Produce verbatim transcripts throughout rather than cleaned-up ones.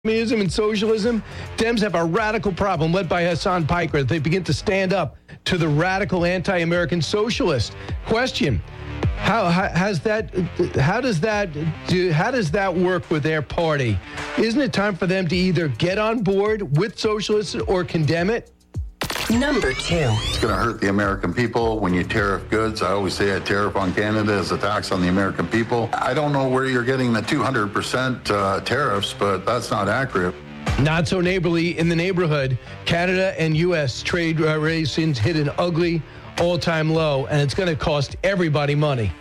Communism and socialism, Dems have a radical problem led by Hassan Piker. They begin to stand up to the radical anti-American socialist. Question: How, how has that? How does that do? How does that work with their party? Isn't it time for them to either get on board with socialists or condemn it? Number two. It's going to hurt the American people when you tariff goods. I always say a tariff on Canada is a tax on the American people. I don't know where you're getting the two hundred percent uh, tariffs, but that's not accurate. Not so neighborly in the neighborhood. Canada and U S trade uh, relations hit an ugly all-time low, and it's going to cost everybody money.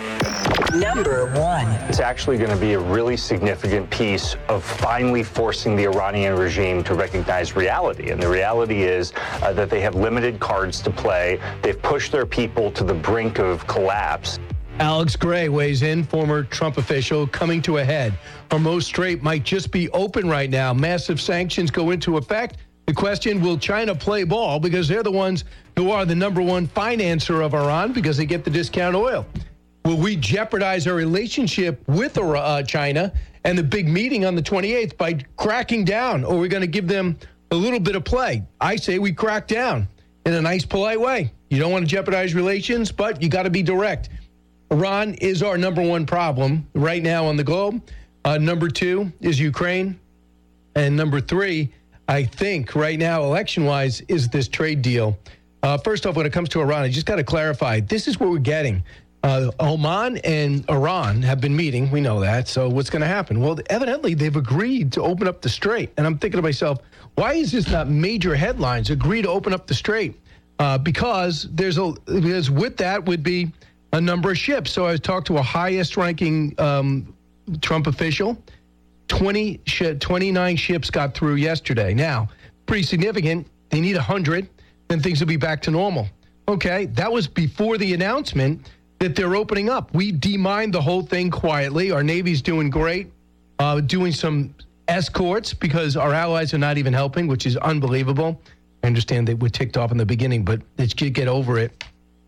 Number one. It's actually going to be a really significant piece of finally forcing the Iranian regime to recognize reality. And the reality is uh, that they have limited cards to play. They've pushed their people to the brink of collapse. Alex Gray weighs in, former Trump official, coming to a head. Hormuz Strait might just be open right now. Massive sanctions go into effect. The question, will China play ball? Because they're the ones who are the number one financer of Iran because they get the discount oil. Will we jeopardize our relationship with uh, China and the big meeting on the twenty-eighth by cracking down? Or are we going to give them a little bit of play? I say we crack down in a nice, polite way. You don't want to jeopardize relations, but you got to be direct. Iran is our number one problem right now on the globe. Uh, number two is Ukraine. And number three, I think right now, election-wise, is this trade deal. Uh, first off, when it comes to Iran, I just got to clarify, this is what we're getting. Uh, Oman and Iran have been meeting. We know that. So what's going to happen? Well, evidently, they've agreed to open up the strait. And I'm thinking to myself, why is this not major headlines? Agree to open up the strait. Uh, because there's a because with that would be a number of ships. So I talked to a highest-ranking um, Trump official. twenty, twenty-nine ships got through yesterday. Now, pretty significant. They need one hundred. Then things will be back to normal. Okay, that was before the announcement that they're opening up. We demined the whole thing quietly. Our Navy's doing great, uh, doing some escorts because our allies are not even helping, which is unbelievable. I understand they were ticked off in the beginning, but let's get over it.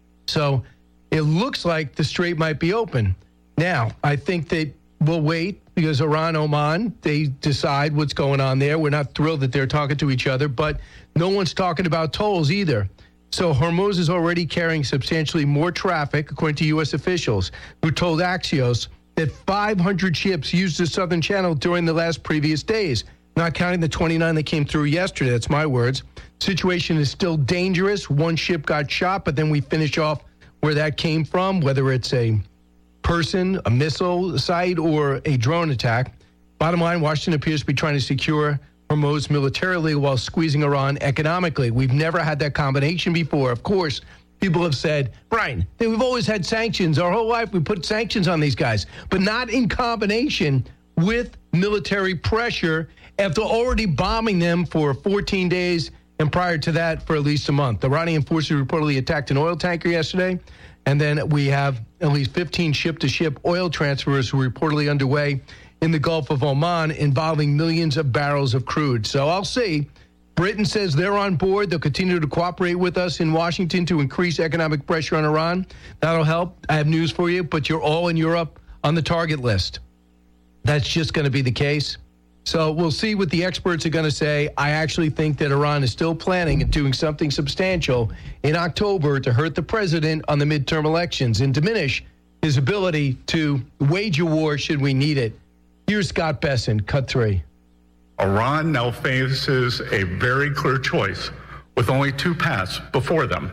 So it looks like the strait might be open. Now, I think that we'll wait because Iran, Oman, they decide what's going on there. We're not thrilled that they're talking to each other, but no one's talking about tolls either. So Hormuz is already carrying substantially more traffic, according to U S officials, who told Axios that five hundred ships used the Southern Channel during the last previous days, not counting the twenty-nine that came through yesterday. That's my words. Situation is still dangerous. One ship got shot, but then we finish off where that came from, whether it's a person, a missile site, or a drone attack. Bottom line, Washington appears to be trying to secure Hormuz militarily while squeezing Iran economically. We've never had that combination before. Of course, people have said, Brian, we've always had sanctions. Our whole life we put sanctions on these guys, but not in combination with military pressure after already bombing them for fourteen days and prior to that for at least a month. The Iranian forces reportedly attacked an oil tanker yesterday, and then we have at least fifteen ship-to-ship oil transfers who are reportedly underway in the Gulf of Oman involving millions of barrels of crude. So I'll see. Britain says they're on board. They'll continue to cooperate with us in Washington to increase economic pressure on Iran. That'll help. I have news for you, but you're all in Europe on the target list. That's just going to be the case. So we'll see what the experts are going to say. I actually think that Iran is still planning and doing something substantial in October to hurt the president on the midterm elections and diminish his ability to wage a war should we need it. Here's Scott Besson, cut three. Iran now faces a very clear choice with only two paths before them.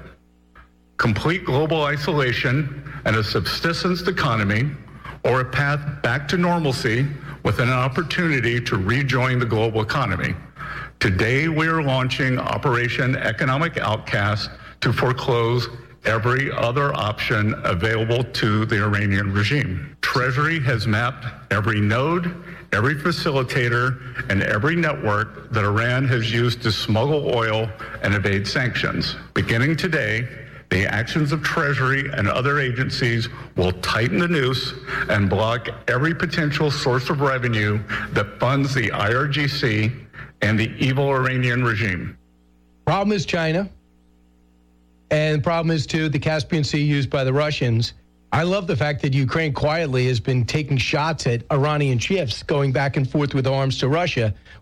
Complete global isolation and a subsistence economy, or a path back to normalcy with an opportunity to rejoin the global economy. Today, we are launching Operation Economic Outcast to foreclose every other option available to the Iranian regime. Treasury has mapped every node, every facilitator, and every network that Iran has used to smuggle oil and evade sanctions. Beginning today, the actions of Treasury and other agencies will tighten the noose and block every potential source of revenue that funds the I R G C and the evil Iranian regime. Problem is China. And the problem is, too, the Caspian Sea used by the Russians. I love the fact that Ukraine quietly has been taking shots at Iranian ships going back and forth with arms to Russia.